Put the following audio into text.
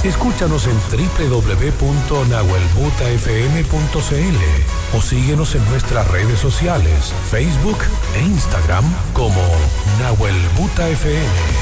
Escúchanos en www.nahuelbutafm.cl o síguenos en nuestras redes sociales, Facebook e Instagram como Nahuel Buta FM.